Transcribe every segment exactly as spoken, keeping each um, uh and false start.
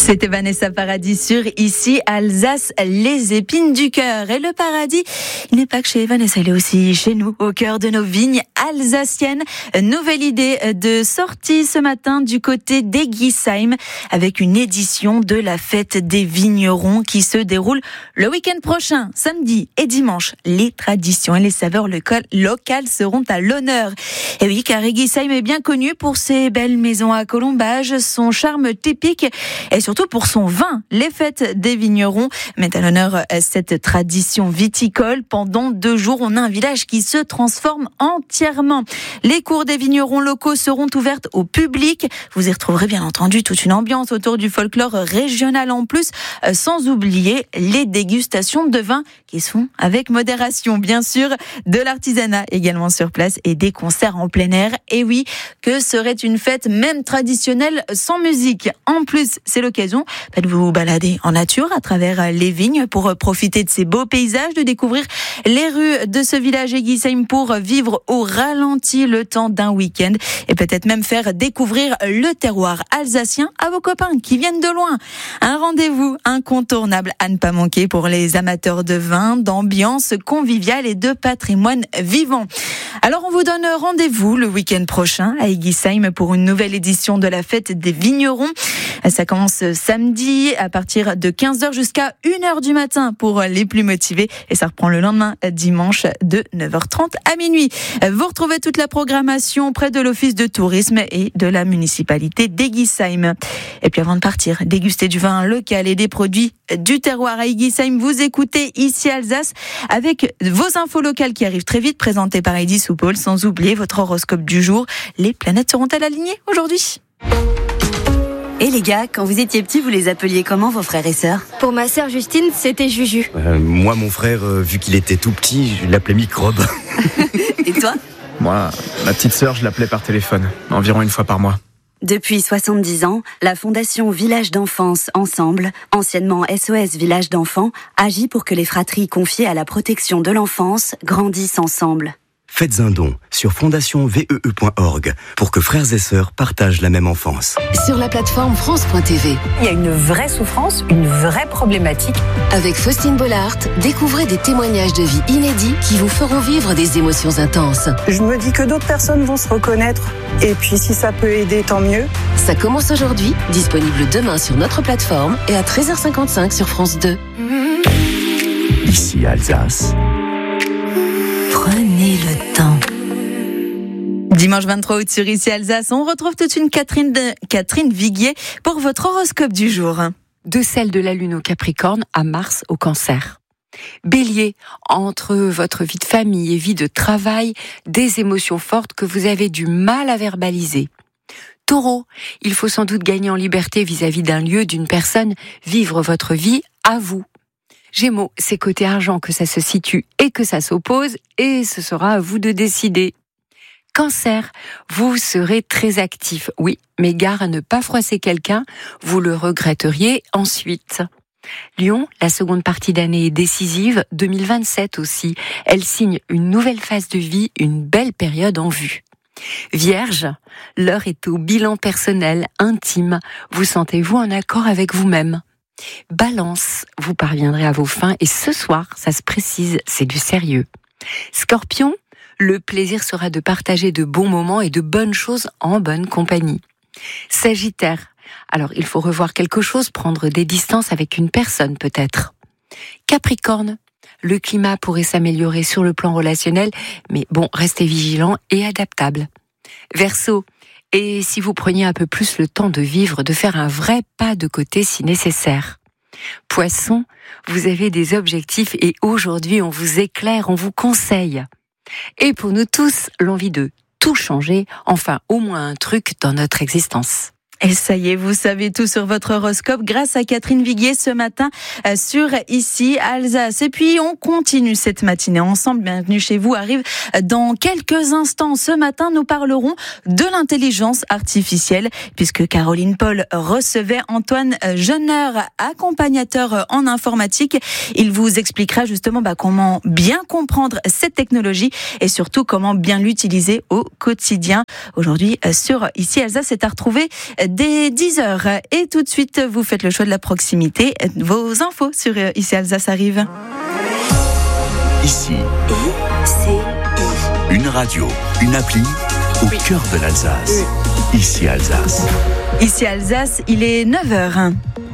C'était Vanessa Paradis sur Ici Alsace, les épines du cœur. Et le paradis, il n'est pas que chez Vanessa, il est aussi chez nous, au cœur de nos vignes alsaciennes. Nouvelle idée de sortie ce matin du côté d'Egisheim avec une édition de la fête des vignerons qui se déroule le week-end prochain, samedi et dimanche. Les traditions et les saveurs locales seront à l'honneur. Et oui, car Egisheim est bien connu pour ses belles maisons à colombages, son charme typique et surtout pour son vin. Les fêtes des vignerons mettent à l'honneur cette tradition viticole. Pendant deux jours, on a un village qui se transforme entièrement. Les cours des vignerons locaux seront ouvertes au public. Vous y retrouverez bien entendu toute une ambiance autour du folklore régional en plus, sans oublier les dégustations de vin qui sont avec modération, bien sûr, de l'artisanat également sur place et des concerts en plein air. Et oui, que serait une fête même traditionnelle sans musique? En plus, c'est l'occasion de vous balader en nature à travers les vignes pour profiter de ces beaux paysages, de découvrir les rues de ce village Egisheim pour vivre au ralenti le temps d'un week-end et peut-être même faire découvrir le terroir alsacien à vos copains qui viennent de loin. Un rendez-vous incontournable à ne pas manquer pour les amateurs de vin, d'ambiance conviviale et de patrimoine vivant. Alors on vous donne rendez-vous le week-end prochain à Egisheim pour une nouvelle édition de la fête des vignerons. Ça commence samedi à partir de quinze heures jusqu'à une heure du matin pour les plus motivés et ça reprend le lendemain dimanche de neuf heures trente à minuit. Vous retrouvez toute la programmation près de l'office de tourisme et de la municipalité d'Egisheim. Et puis avant de partir, déguster du vin local et des produits du terroir à Egisheim, vous écoutez Ici Alsace avec vos infos locales qui arrivent très vite, présentées par Heidi Soupol, sans oublier votre horoscope du jour. Les planètes seront-elles alignées aujourd'hui ? Et les gars, quand vous étiez petits, vous les appeliez comment vos frères et sœurs ? Pour ma sœur Justine, c'était Juju. Euh, moi, mon frère, euh, vu qu'il était tout petit, je l'appelais Microbe. Et toi ? Moi, ma petite sœur, je l'appelais par téléphone, environ une fois par mois. Depuis soixante-dix ans, la Fondation Village d'Enfance Ensemble, anciennement S O S Village d'Enfants, agit pour que les fratries confiées à la protection de l'enfance grandissent ensemble. Faites un don sur fondation v e e point org pour que frères et sœurs partagent la même enfance. Sur la plateforme France point t v. Il y a une vraie souffrance, une vraie problématique. Avec Faustine Bollard, découvrez des témoignages de vie inédits qui vous feront vivre des émotions intenses. Je me dis que d'autres personnes vont se reconnaître. Et puis si ça peut aider, tant mieux. Ça commence aujourd'hui, disponible demain sur notre plateforme et à treize heures cinquante-cinq sur France deux. Ici Alsace. Prenez le temps. Dimanche vingt-trois août sur Ici Alsace, on retrouve toute une Catherine, de... Catherine Viguier pour votre horoscope du jour. De celle de la Lune au Capricorne à Mars au Cancer. Bélier, entre votre vie de famille et vie de travail, des émotions fortes que vous avez du mal à verbaliser. Taureau, il faut sans doute gagner en liberté vis-à-vis d'un lieu, d'une personne, vivre votre vie à vous. Gémeaux, c'est côté argent que ça se situe et que ça s'oppose, et ce sera à vous de décider. Cancer, vous serez très actif, oui, mais gare à ne pas froisser quelqu'un, vous le regretteriez ensuite. Lion, la seconde partie d'année est décisive, deux mille vingt-sept aussi. Elle signe une nouvelle phase de vie, une belle période en vue. Vierge, l'heure est au bilan personnel, intime. Vous sentez-vous en accord avec vous-même ? Balance, vous parviendrez à vos fins et ce soir, ça se précise, c'est du sérieux. Scorpion, le plaisir sera de partager de bons moments et de bonnes choses en bonne compagnie. Sagittaire, alors il faut revoir quelque chose, prendre des distances avec une personne peut-être. Capricorne, le climat pourrait s'améliorer sur le plan relationnel, mais bon, restez vigilant et adaptable. Verseau, et si vous preniez un peu plus le temps de vivre, de faire un vrai pas de côté si nécessaire. Poisson, vous avez des objectifs et aujourd'hui on vous éclaire, on vous conseille. Et pour nous tous, l'envie de tout changer, enfin au moins un truc dans notre existence. Et ça y est, vous savez tout sur votre horoscope grâce à Catherine Viguier ce matin sur Ici Alsace. Et puis on continue cette matinée ensemble. Bienvenue chez vous arrive dans quelques instants. Ce matin, nous parlerons de l'intelligence artificielle puisque Caroline Paul recevait Antoine Jeuneur, accompagnateur en informatique. Il vous expliquera justement bah, comment bien comprendre cette technologie et surtout comment bien l'utiliser au quotidien. Aujourd'hui sur Ici Alsace, c'est à retrouver dès dix heures. Et tout de suite, vous faites le choix de la proximité. Vos infos sur Ici Alsace arrivent. Ici, I C I. une radio, une appli au oui. cœur de l'Alsace. Oui. Ici Alsace. Ici Alsace, il est neuf heures.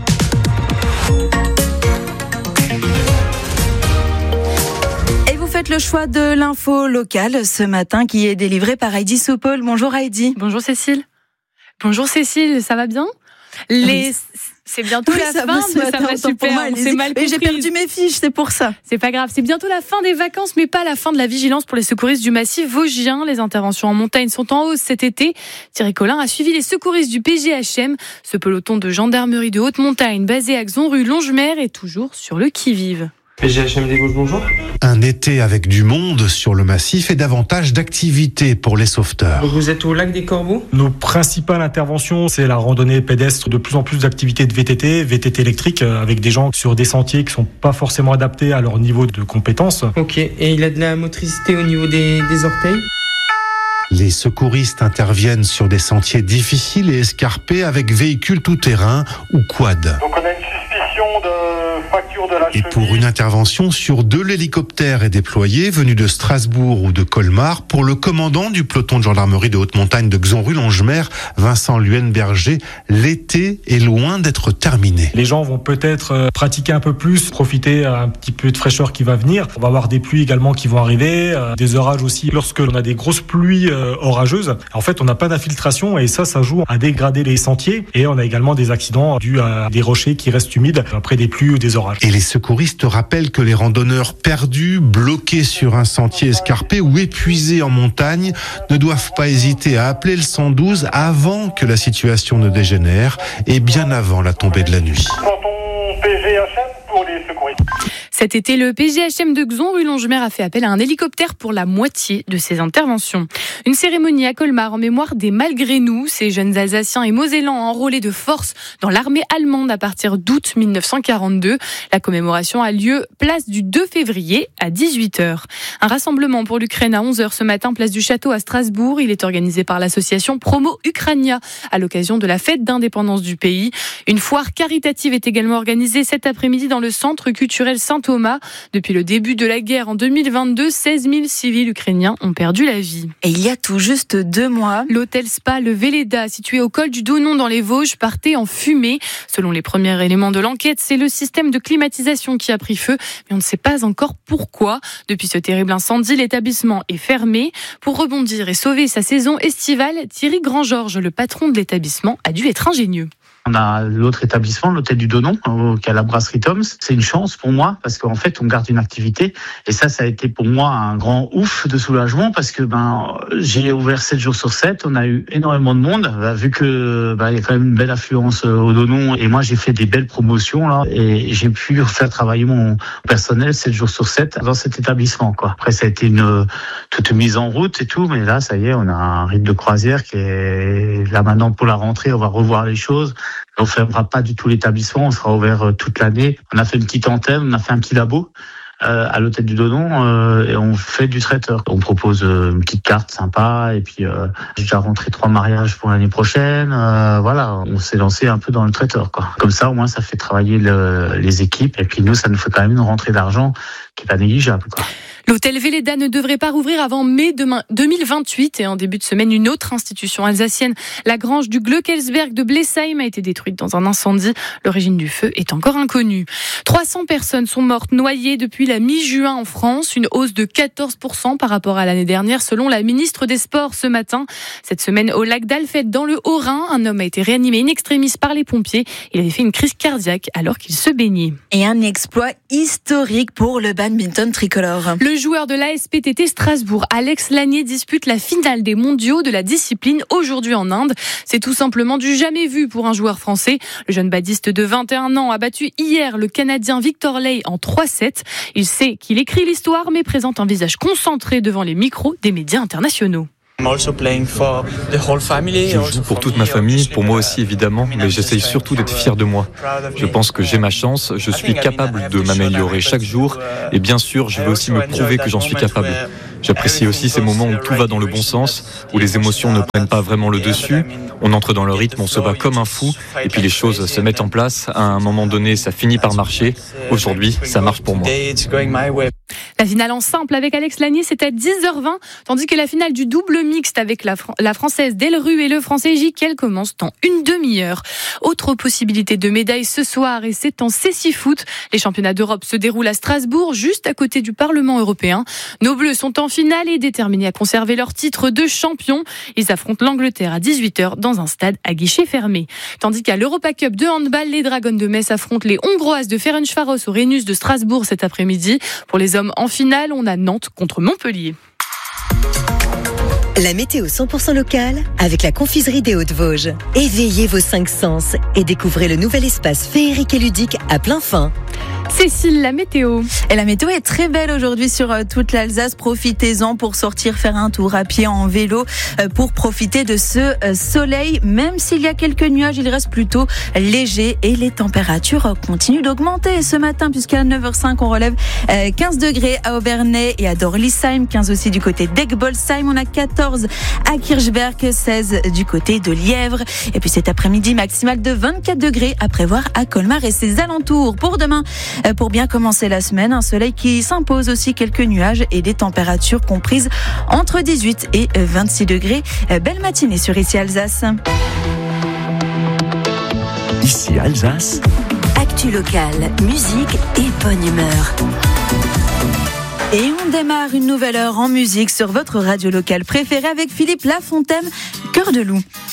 Et vous faites le choix de l'info locale ce matin qui est délivrée par Heidi Soupol. Bonjour Heidi. Bonjour Cécile. Bonjour Cécile, ça va bien ? Les... Oui. C'est bientôt oui, la ça fin, va, ça va super, moi, c'est mal compris. Mais j'ai perdu mes fiches, c'est pour ça. C'est pas grave, c'est bientôt la fin des vacances, mais pas la fin de la vigilance pour les secouristes du massif vosgien. Les interventions en montagne sont en hausse cet été. Thierry Collin a suivi les secouristes du P G H M. Ce peloton de gendarmerie de haute montagne basé à Xonru-Longemer est toujours sur le qui-vive. P G H M des Vosges, bonjour. Un été avec du monde sur le massif et davantage d'activités pour les sauveteurs. Vous êtes au lac des Corbeaux ? Nos principales interventions, c'est la randonnée pédestre, de plus en plus d'activités de V T T, V T T électrique, avec des gens sur des sentiers qui sont pas forcément adaptés à leur niveau de compétence. Ok, et il a de la motricité au niveau des, des orteils ? Les secouristes interviennent sur des sentiers difficiles et escarpés avec véhicules tout-terrain ou quad. Donc on a une suspicion de fracture de la Et cheville. pour une intervention sur deux, l'hélicoptère est déployé, venu de Strasbourg ou de Colmar, pour le commandant du peloton de gendarmerie de haute montagne de Xonru-Longemer, Vincent Luenberger. L'été est loin d'être terminé. Les gens vont peut-être pratiquer un peu plus, profiter un petit peu de fraîcheur qui va venir. On va avoir des pluies également qui vont arriver, des orages aussi. Lorsque l'on a des grosses pluies orageuses, en fait on n'a pas d'infiltration et ça, ça joue à dégrader les sentiers, et on a également des accidents dus à des rochers qui restent humides après des pluies ou des orages. Et les secouristes rappellent que les randonneurs perdus, bloqués sur un sentier escarpé ou épuisés en montagne ne doivent pas hésiter à appeler le cent douze avant que la situation ne dégénère et bien avant la tombée de la nuit. P G H M pour les secouristes. Cet été, le P G H M de Xonru-Longemer a fait appel à un hélicoptère pour la moitié de ses interventions. Une cérémonie à Colmar en mémoire des Malgré nous, ces jeunes Alsaciens et Mosellans enrôlés de force dans l'armée allemande à partir d'août mille neuf cent quarante-deux. La commémoration a lieu place du deux février à dix-huit heures. Un rassemblement pour l'Ukraine à onze heures ce matin, place du Château à Strasbourg. Il est organisé par l'association Promo Ukrania à l'occasion de la fête d'indépendance du pays. Une foire caritative est également organisée cet après-midi dans le centre culturel Saint-Thomas. Depuis le début de la guerre en deux mille vingt-deux, seize mille civils ukrainiens ont perdu la vie. Et il y a tout juste deux mois, l'hôtel spa Le Véleda, situé au col du Donon dans les Vosges, partait en fumée. Selon les premiers éléments de l'enquête, c'est le système de climatisation qui a pris feu, mais on ne sait pas encore pourquoi. Depuis ce terrible incendie, l'établissement est fermé. Pour rebondir et sauver sa saison estivale, Thierry Grand-Georges, le patron de l'établissement, a dû être ingénieux. On a l'autre établissement, l'hôtel du Donon, qui a la brasserie Toms. C'est une chance pour moi parce qu'en fait, on garde une activité. Et ça, ça a été pour moi un grand ouf de soulagement parce que ben j'ai ouvert sept jours sur sept. On a eu énormément de monde, vu que ben, il y a quand même une belle affluence au Donon. Et moi, j'ai fait des belles promotions là et j'ai pu faire travailler mon personnel sept jours sur sept dans cet établissement. Quoi. Après, ça a été une toute une mise en route et tout, mais là, ça y est, on a un rythme de croisière qui est là maintenant pour la rentrée. On va revoir les choses. On ne fermera pas du tout l'établissement, on sera ouvert toute l'année. On a fait une petite antenne, on a fait un petit labo euh, à l'hôtel du Donon euh, et on fait du traiteur. On propose euh, une petite carte sympa et puis euh, j'ai déjà rentré trois mariages pour l'année prochaine. Euh, voilà, on s'est lancé un peu dans le traiteur, quoi. Comme ça, au moins, ça fait travailler le, les équipes et puis nous, ça nous fait quand même une rentrée d'argent qui est pas négligeable, quoi. L'hôtel Véleda ne devrait pas rouvrir avant mai deux mille vingt-huit et en début de semaine, une autre institution alsacienne, la grange du Glöckelsberg de Blesheim, a été détruite dans un incendie. L'origine du feu est encore inconnue. trois cents personnes sont mortes noyées depuis la mi-juin en France, une hausse de quatorze pour cent par rapport à l'année dernière selon la ministre des Sports ce matin. Cette semaine, au lac d'Alfette, dans le Haut-Rhin, un homme a été réanimé in extremis par les pompiers. Il avait fait une crise cardiaque alors qu'il se baignait. Et un exploit historique pour le badminton tricolore. Le joueur de l'A S P T T Strasbourg, Alex Lanier, dispute la finale des mondiaux de la discipline aujourd'hui en Inde. C'est tout simplement du jamais vu pour un joueur français. Le jeune badiste de vingt et un ans a battu hier le Canadien Victor Lay en trois sept. Il sait qu'il écrit l'histoire mais présente un visage concentré devant les micros des médias internationaux. Je joue pour toute ma famille, pour moi aussi évidemment, mais j'essaye surtout d'être fier de moi. Je pense que j'ai ma chance, je suis capable de m'améliorer chaque jour et bien sûr, je veux aussi me prouver que j'en suis capable. J'apprécie aussi ces moments où tout va dans le bon sens, où les émotions ne prennent pas vraiment le dessus. On entre dans le rythme, on se bat comme un fou, et puis les choses se mettent en place. À un moment donné, ça finit par marcher. Aujourd'hui, ça marche pour moi. La finale en simple avec Alex Lanier, c'est à dix heures vingt, tandis que la finale du double mixte avec la, Fr- la Française Delru et le Français Jiquel commence dans une demi-heure. Autre possibilité de médaille ce soir, et c'est en cécifoot. Les championnats d'Europe se déroulent à Strasbourg, juste à côté du Parlement européen. Nos Bleus sont en finale et déterminés à conserver leur titre de champion. Ils affrontent l'Angleterre à dix-huit heures dans un stade à guichet fermé. Tandis qu'à l'Europa Cup de handball, les Dragons de Metz affrontent les Hongroises de Ferencváros au Rhenus de Strasbourg cet après-midi. Pour les hommes en finale, on a Nantes contre Montpellier. La météo cent pour cent locale avec la confiserie des Hauts-de-Vosges. Éveillez vos cinq sens et découvrez le nouvel espace féerique et ludique à plein fin. Cécile, la météo. Et la météo est très belle aujourd'hui sur toute l'Alsace. Profitez-en pour sortir faire un tour à pied, en vélo, pour profiter de ce soleil. Même s'il y a quelques nuages, il reste plutôt léger et les températures continuent d'augmenter ce matin, puisqu'à neuf heures cinq, on relève quinze degrés à Obernai et à Dorlisheim, quinze aussi du côté d'Egbolsheim. On a quatorze à Kirchberg, seize du côté de Lièvre. Et puis cet après-midi, maximal de vingt-quatre degrés à prévoir à Colmar et ses alentours. Pour demain, pour bien commencer la semaine, un soleil qui s'impose aussi, quelques nuages et des températures comprises entre dix-huit et vingt-six degrés. Belle matinée sur Ici Alsace. Ici Alsace. Actu locale, musique et bonne humeur. Et on démarre une nouvelle heure en musique sur votre radio locale préférée avec Philippe Lafontaine, Cœur de loup.